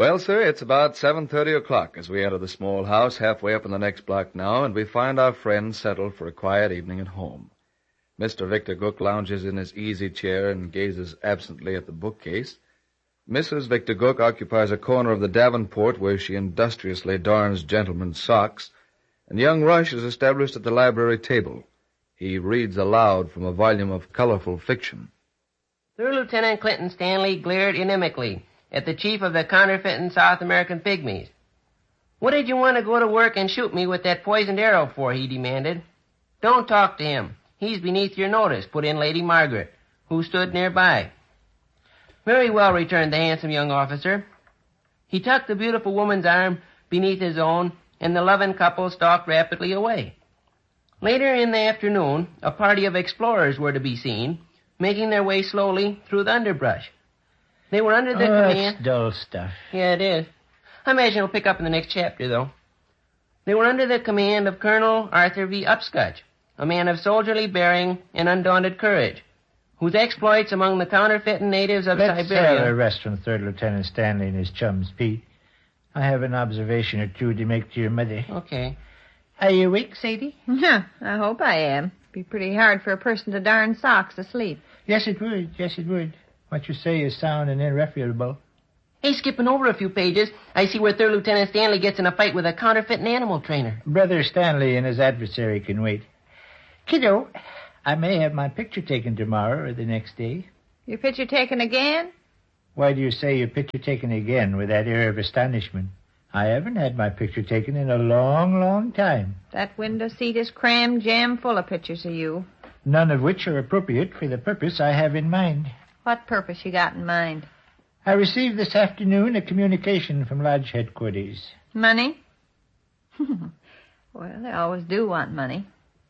Well, sir, it's about 7:30 o'clock as we enter the small house halfway up in the next block now, and we find our friend settled for a quiet evening at home. Mr. Victor Gook lounges in his easy chair and gazes absently at the bookcase. Mrs. Victor Gook occupies a corner of the Davenport where she industriously darns gentlemen's socks, and young Rush is established at the library table. He reads aloud from a volume of colorful fiction. Sir Lieutenant Clinton Stanley glared inimically at the chief of the counterfeiting South American pygmies. "What did you want to go to work and shoot me with that poisoned arrow for?" he demanded. "Don't talk to him. He's beneath your notice," put in Lady Margaret, who stood nearby. "Very well," returned the handsome young officer. He tucked the beautiful woman's arm beneath his own, and the loving couple stalked rapidly away. Later in the afternoon, a party of explorers were to be seen, making their way slowly through the underbrush. They were under the command... That's dull stuff. Yeah, it is. I imagine it'll pick up in the next chapter, though. They were under the command of Colonel Arthur V. Upscotch, a man of soldierly bearing and undaunted courage, whose exploits among the counterfeiting natives of Let's Siberia... have a rest from Third Lieutenant Stanley and his chums, Pete. I have an observation or two to make to your mother. Okay. Are you awake, Sadie? Yeah, I hope I am. Be pretty hard for a person to darn socks asleep. Yes, it would. Yes, it would. What you say is sound and irrefutable. Hey, skipping over a few pages, I see where Third Lieutenant Stanley gets in a fight with a counterfeiting animal trainer. Brother Stanley and his adversary can wait. Kiddo, I may have my picture taken tomorrow or the next day. Your picture taken again? Why do you say your picture taken again with that air of astonishment? I haven't had my picture taken in a long, long time. That window seat is crammed jam full of pictures of you. None of which are appropriate for the purpose I have in mind. What purpose you got in mind? I received this afternoon a communication from Lodge headquarters. Money? Well, they always do want money.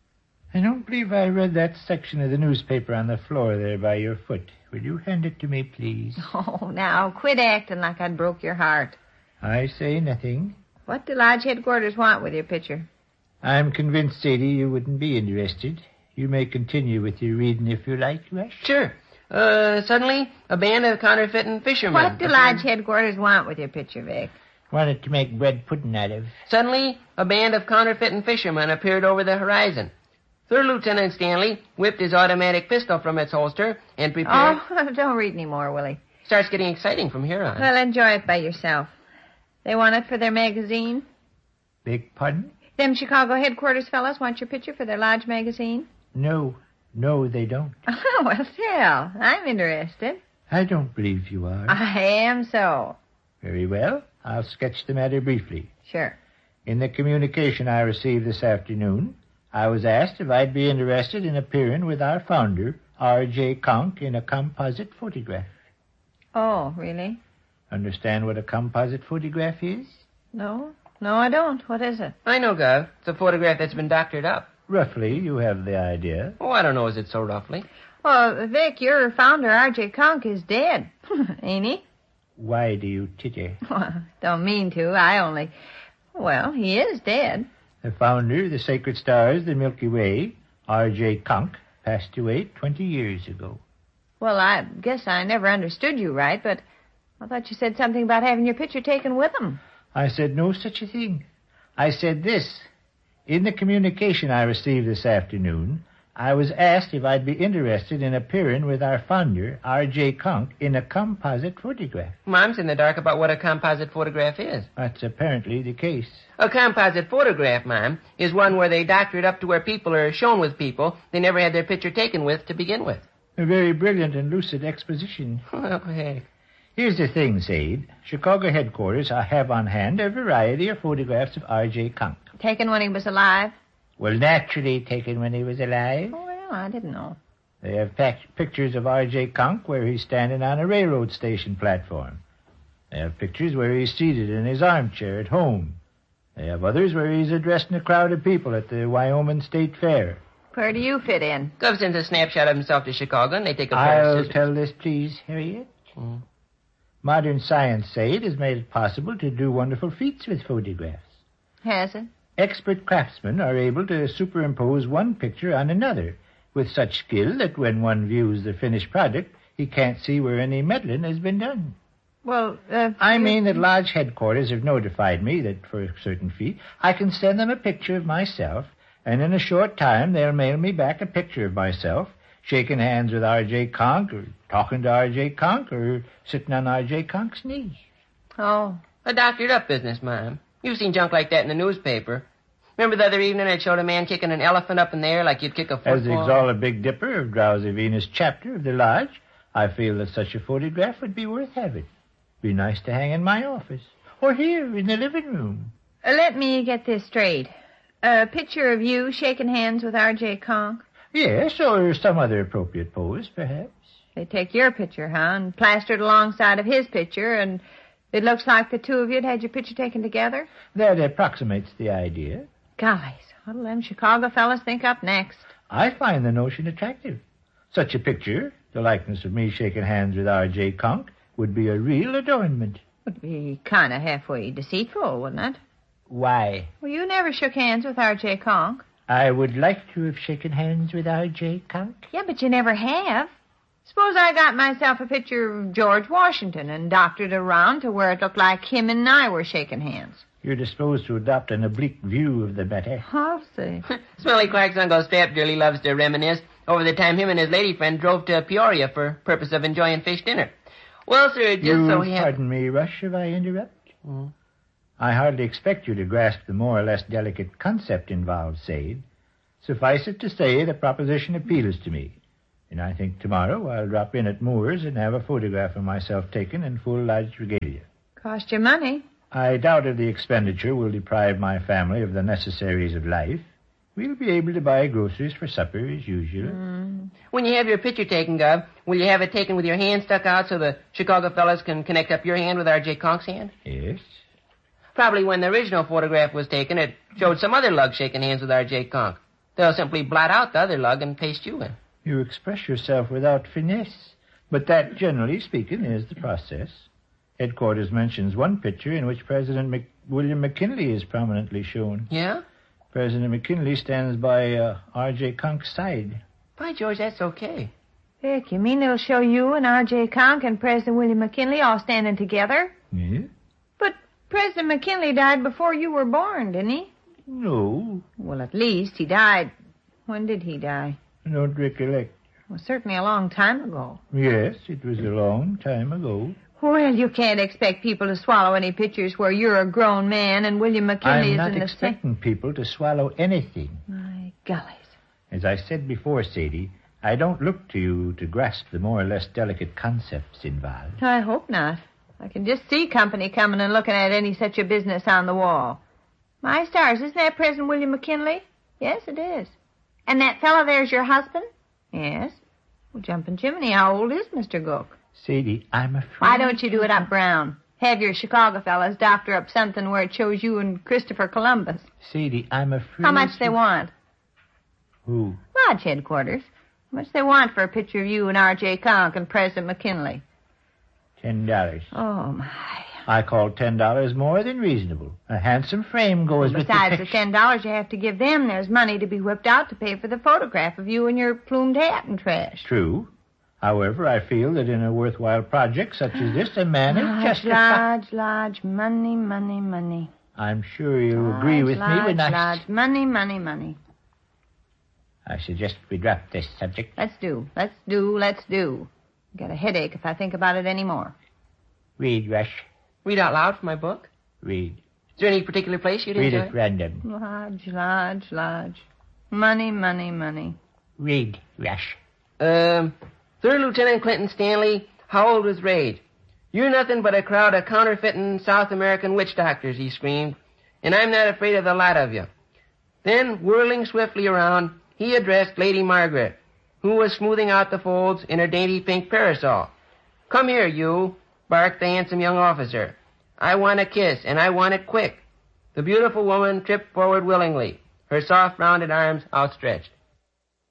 I don't believe I read that section of the newspaper on the floor there by your foot. Will you hand it to me, please? Oh, now, quit acting like I'd broke your heart. I say nothing. What do Lodge headquarters want with your picture? I'm convinced, Sadie, you wouldn't be interested. You may continue with your reading if you like, Rush. Sure. Suddenly, a band of counterfeiting fishermen... What do Lodge headquarters want with your picture, Vic? Wanted to make bread pudding out of. Suddenly, a band of counterfeiting fishermen appeared over the horizon. Third Lieutenant Stanley whipped his automatic pistol from its holster and prepared... Oh, don't read any more, Willie. Starts getting exciting from here on. Well, enjoy it by yourself. They want it for their magazine? Beg pardon? Them Chicago headquarters fellas want your picture for their Lodge magazine? No, they don't. Oh, well, still, I'm interested. I don't believe you are. I am so. Very well. I'll sketch the matter briefly. Sure. In the communication I received this afternoon, I was asked if I'd be interested in appearing with our founder, R.J. Conk, in a composite photograph. Oh, really? Understand what a composite photograph is? No, I don't. What is it? I know, Gov. It's a photograph that's been doctored up. Roughly, you have the idea. Oh, I don't know. Is it so roughly? Well, Vic, your founder, R.J. Conk, is dead. Ain't he? Why do you titter? Well, don't mean to. Well, he is dead. The founder of the Sacred Stars, the Milky Way, R.J. Conk, passed away 20 years ago. Well, I guess I never understood you right, but I thought you said something about having your picture taken with him. I said no such a thing. I said this. In the communication I received this afternoon, I was asked if I'd be interested in appearing with our founder, R.J. Conk, in a composite photograph. Mom's in the dark about what a composite photograph is. That's apparently the case. A composite photograph, Mom, is one where they doctor it up to where people are shown with people they never had their picture taken with to begin with. A very brilliant and lucid exposition. Well, hey. Here's the thing, Sade. Chicago headquarters have on hand a variety of photographs of R.J. Conk. Taken when he was alive? Well, naturally taken when he was alive. Oh, well, I didn't know. They have pictures of R.J. Conk where he's standing on a railroad station platform. They have pictures where he's seated in his armchair at home. They have others where he's addressing a crowd of people at the Wyoming State Fair. Where do you fit in? Gov sends a snapshot of himself to Chicago, and they take a pair of I'll scissors. tell this, please, Harriet. Modern science, Sade, has made it possible to do wonderful feats with photographs. Has it? Expert craftsmen are able to superimpose one picture on another with such skill that when one views the finished product, he can't see where any meddling has been done. Well, I mean that Lodge headquarters have notified me that for a certain fee, I can send them a picture of myself, and in a short time they'll mail me back a picture of myself, shaking hands with R.J. Conk, or talking to R.J. Conk, or sitting on R.J. Conk's knee. Oh. A doctored-up business, Mom. You've seen junk like that in the newspaper. Remember the other evening it showed a man kicking an elephant up in the air like you'd kick a football? As the Exalted Big Dipper of Drowsy Venus chapter of the Lodge, I feel that such a photograph would be worth having. Be nice to hang in my office, or here in the living room. Let me get this straight. A picture of you shaking hands with R.J. Conk? Yes, or some other appropriate pose, perhaps. They take your picture, huh, and plaster it alongside of his picture, and it looks like the two of you had had your picture taken together? That approximates the idea. Golly, what'll them Chicago fellas think up next? I find the notion attractive. Such a picture, the likeness of me shaking hands with R.J. Conk, would be a real adornment. Would be kind of halfway deceitful, wouldn't it? Why? Well, you never shook hands with R.J. Conk. I would like to have shaken hands with R.J. Conk. Yeah, but you never have. Suppose I got myself a picture of George Washington and doctored it around to where it looked like him and I were shaking hands. You're disposed to adopt an oblique view of the matter. I'll see. Smelly Clark's Uncle Strap dearly loves to reminisce over the time him and his lady friend drove to Peoria for purpose of enjoying fish dinner. Well, sir, just so he Pardon me, Rush, if I interrupt? I hardly expect you to grasp the more or less delicate concept involved, Sade. Suffice it to say, the proposition appeals to me. And I think tomorrow I'll drop in at Moore's and have a photograph of myself taken in full Lodge regalia. Cost you money. I doubt if the expenditure will deprive my family of the necessaries of life. We'll be able to buy groceries for supper as usual. When you have your picture taken, Gov, will you have it taken with your hand stuck out so the Chicago fellas can connect up your hand with R.J. Conk's hand? Yes. Probably when the original photograph was taken, it showed some other lug shaking hands with R.J. Conk. They'll simply blot out the other lug and paste you in. You express yourself without finesse. But that, generally speaking, is the process. Headquarters mentions one picture in which President William McKinley is prominently shown. Yeah? President McKinley stands by R.J. Conk's side. By George, that's okay. Vic, you mean they'll show you and R.J. Conk and President William McKinley all standing together? Yeah? But President McKinley died before you were born, didn't he? No, Well, at least he died. When did he die? I don't recollect. Well, certainly a long time ago. Yes, it was a long time ago. Well, you can't expect people to swallow any pictures where you're a grown man and William McKinley I'm not is in the expecting people to swallow anything. My gollies. As I said before, Sadie, I don't look to you to grasp the more or less delicate concepts involved. I hope not. I can just see company coming and looking at any such a business on the wall. My stars, isn't that President William McKinley? Yes, it is. And that fellow there's your husband? Yes. Well, jumping Jiminy, how old is Mr. Gook? Sadie, I'm afraid... Why don't you do it up brown? Have your Chicago fellas doctor up something where it shows you and Christopher Columbus. Sadie, I'm afraid... How much they want? Who? Lodge headquarters. How much they want for a picture of you and R.J. Conk and President McKinley? $10. Oh, my. I call $10 more than reasonable. A handsome frame goes with the Besides the picture. $10 you have to give them, there's money to be whipped out to pay for the photograph of you in your plumed hat and trash. True. However, I feel that in a worthwhile project such as this, a man is justified. Lodge, money, money, money. I'm sure you'll agree with me when Lodge, money, money, money. I suggest we drop this subject. Let's do. Got a headache if I think about it anymore. Read, Rush. Read out loud from my book? Read. Is there any particular place you'd Read enjoy? at random. Lodge. Money, money, money. Read, Rush. Third Lieutenant Clinton Stanley, how old was Raid? You're nothing but a crowd of counterfeiting South American witch doctors, he screamed, and I'm not afraid of the lot of you. Then, whirling swiftly around, he addressed Lady Margaret, who was smoothing out the folds in her dainty pink parasol. Come here, you, barked the handsome young officer. I want a kiss, and I want it quick. The beautiful woman tripped forward willingly, her soft rounded arms outstretched.